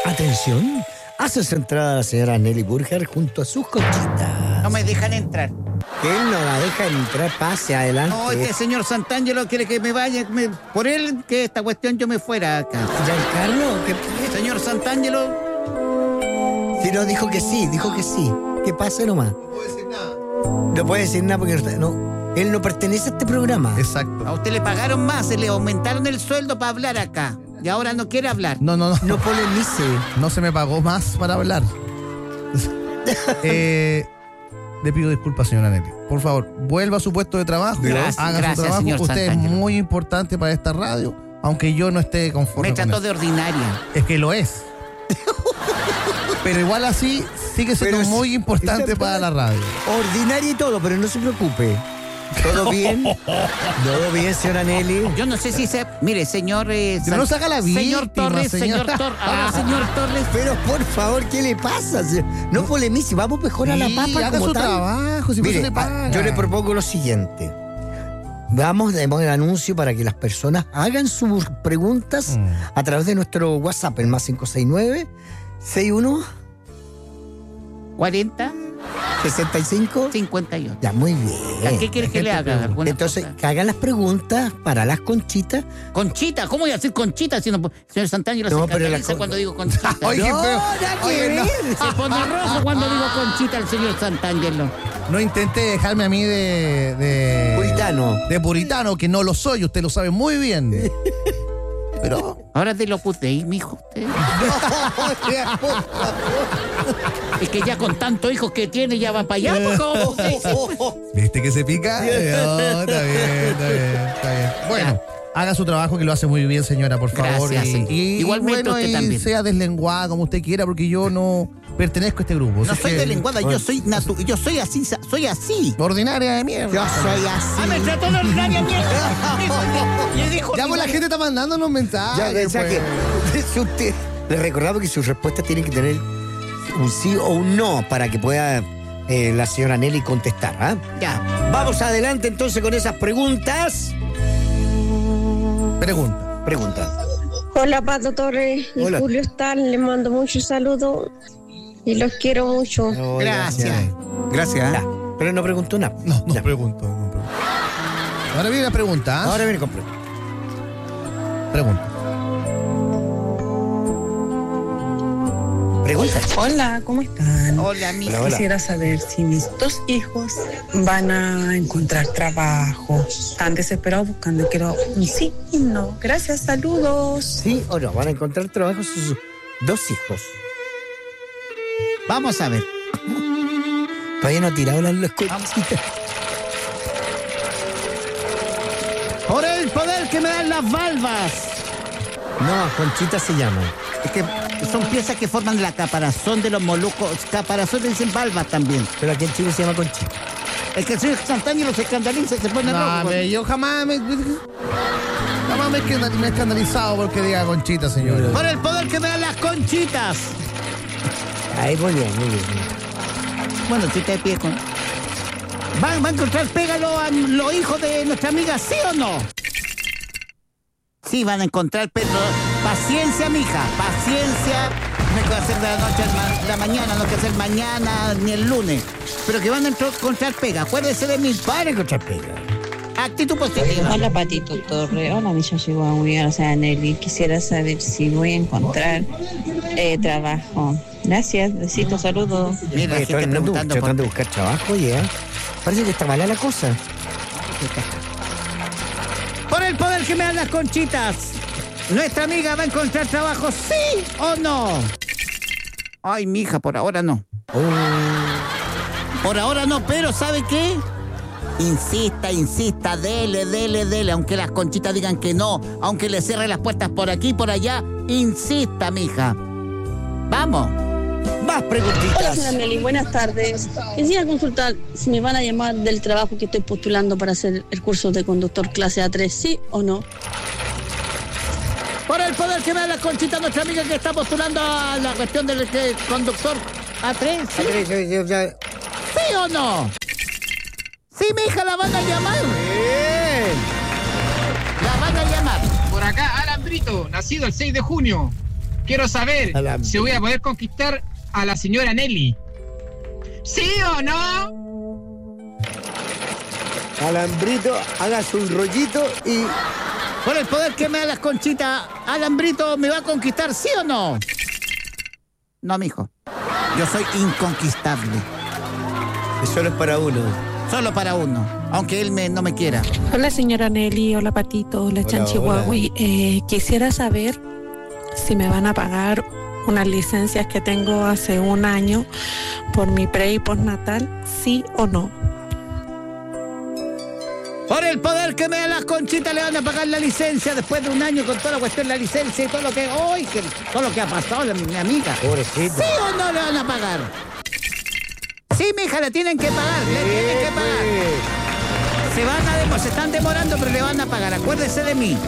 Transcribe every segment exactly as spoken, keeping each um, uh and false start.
Atención, hace su entrada la señora Nelly Burger junto a sus conchitas. No me dejan entrar. Él no la deja entrar, pase adelante. No, este señor Santangelo quiere que me vaya, me, por él, que esta cuestión yo me fuera acá. Giancarlo, ¿qué? Señor Santangelo. Si no, dijo que sí, dijo que sí. Que pase nomás. No puedo decir nada. No puede decir nada porque no, él no pertenece a este programa. Exacto. A usted le pagaron más, se le aumentaron el sueldo para hablar acá. Y ahora no quiere hablar. No, no, no. No polemice. No se me pagó más para hablar. eh, le pido disculpas, señora Nelly. Por favor, vuelva a su puesto de trabajo. Gracias, haga gracias, su trabajo. señor Usted Santangelo. es muy importante para esta radio, aunque yo no esté conforme Me con trató eso. de ordinaria. Es que lo es. Pero igual así sigue siendo Pero muy sí, importante esa- para la radio. Ordinario y todo, pero no se preocupe. ¿Todo bien? ¿Todo bien, señora Nelly? Yo no sé si se... Mire, señor... Eh, Pero no se haga la víctima, Señor Torres, señor señor. Torres. Ahora, señor Torres. Pero por favor, ¿qué le pasa? No polemice, vamos mejor a la Sí, papa haga como su tal. trabajo, si por Mire, eso le paga. yo le propongo lo siguiente. Vamos, demos el anuncio para que las personas hagan sus preguntas Mm. a través de nuestro WhatsApp, el más cinco seis nueve, sesenta y uno, cuarenta, sesenta y cinco. cincuenta y ocho. Ya, muy bien. ¿Qué quiere que le haga? ¿Alguna Entonces, cosa? que hagan las preguntas para las conchitas. Conchita, ¿cómo voy a decir Conchita? Si no, señor Santangelo No, se pero la escandaliza con- cuando digo Conchita. Oye, no, pero- nada que oye, no. ver. Se pone rojo cuando digo Conchita el señor Santangelo. No intente dejarme a mí de, de... Puritano. de puritano, que no lo soy, usted lo sabe muy bien. Pero... Ahora te lo puse ahí, mijo. Usted. Es que ya con tantos hijos que tiene ya va para allá. pues, ¿cómo usted dice? ¿Viste que se pica? No, está bien, está bien, está bien. Bueno, haga su trabajo que lo hace muy bien, señora, por favor. Gracias, y, señor. y- Igualmente bueno, usted y también. sea deslenguada como usted quiera, porque yo no pertenezco a este grupo. No Así soy que- de lenguada, yo soy natu yo soy así, sa- soy así. Ordinaria de mierda. Yo soy Ah, me así. trató de ordinaria mierda. Y dijo, Ya, pues la gente está mandándonos mensajes. Ya, pensá pues. que si usted, les recordamos que sus respuestas tienen que tener un sí o un no para que pueda eh, la señora Nelly contestar. ¿ah? Ya. Vamos adelante entonces con esas preguntas. Pregunta. Pregunta. Hola Pato Torres y Hola. Julio Stal, les mando muchos saludos y los quiero mucho. Oh, Gracias. Gracias. Ya, pero no preguntó nada. No, no Ya. pregunto, no pregunto. Ahora viene la pregunta. ¿ah? Ahora viene con pregunta. Pregunta. Pregunta. Hola, ¿cómo están? Hola, mi Hola, hola. Quisiera saber si mis dos hijos van a encontrar trabajo. Están desesperados buscando. Quiero un sí y un no. Gracias, saludos. ¿Sí o no? Van a encontrar trabajo sus dos hijos. Vamos a ver. Todavía no ha tirado las las conchitas. Por el poder que me dan las valvas. No, conchitas se llaman. Es que son piezas que forman la caparazón de los moluscos. Caparazón le dicen valvas también. Pero aquí en Chile se llama conchita. Es que el señor Santangelo se escandaliza, se pone No, rojo. me- yo jamás me. Jamás me, he escandal- me he escandalizado porque diga Conchita, señora. Por el poder que me dan las conchitas. Ahí, muy bien, muy bien. Bueno, si te de pie con... ¿Van, ¿Van a encontrar pégalo a los hijos de nuestra amiga, sí o no? Sí, van a encontrar, pero paciencia, mija, paciencia. No hay que hacer de la noche a la- la mañana, no hay que hacer mañana ni el lunes. Pero que van a entro- encontrar pega, acuérdense de mí. Van a encontrar pega. Actitud positiva. Hola Patito Torre, hola mi Chihuahua, o sea Nelly, quisiera saber si voy a encontrar eh, trabajo. Gracias, besitos, saludos. Mira, la Oye, gente todo el mundo preguntando por... tratando de buscar trabajo, ya. Parece que está mala la cosa. Por el poder que me dan las conchitas. ¿Nuestra amiga va a encontrar trabajo, sí o no? Ay, mija, por ahora no. Oh, Por ahora no, pero ¿sabe qué? Insista, insista, dele, dele, dele, aunque las conchitas digan que no, aunque le cierre las puertas por aquí y por allá, insista, mija. Vamos. más Hola preguntitas. señora Nelly, buenas tardes. Quisiera consultar si me van a llamar del trabajo que estoy postulando para hacer el curso de conductor clase A tres, ¿sí o no? Por el poder que me da la conchita, nuestra amiga que está postulando a la cuestión del que- conductor A tres, ¿sí? ¿Sí o no? Sí, mi hija, la van a llamar. Bien. La van a llamar. Por acá, Alan Brito, nacido el seis de junio. quiero saber Alambrito. si voy a poder conquistar a la señora Nelly. ¿Sí o no? Alambrito, hagas un rollito y... Por el poder que me da las conchitas, Alambrito, ¿me va a conquistar, sí o no? No, mijo. Yo soy inconquistable. Solo es para uno. Solo para uno, aunque él me, no me quiera. Hola señora Nelly, hola Patito, hola, Hola, Chanchihuahui. Eh, quisiera saber si me van a pagar unas licencias que tengo hace un año por mi pre y postnatal, sí o no. Por el poder que me da las conchitas le van a pagar la licencia después de un año con toda la cuestión de la licencia y todo lo que hoy, que todo lo que ha pasado la, mi amiga. Pobrecito. ¿Sí o no le van a pagar? Sí, mija, le tienen que pagar, le tienen que pagar. Se van a demor- se están demorando, pero le van a pagar. Acuérdese de mí.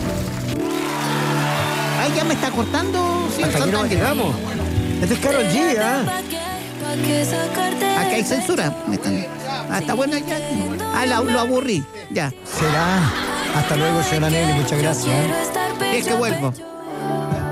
Ay, ya me está cortando. Sí, Hasta aquí no soltando. llegamos. Este es Karol G, ¿ah? Aquí hay censura. Me están- Ah, está bueno ya. Ah, la- lo aburrí. Ya. Será. Hasta luego, señora Nelly. Muchas gracias. Es que vuelvo.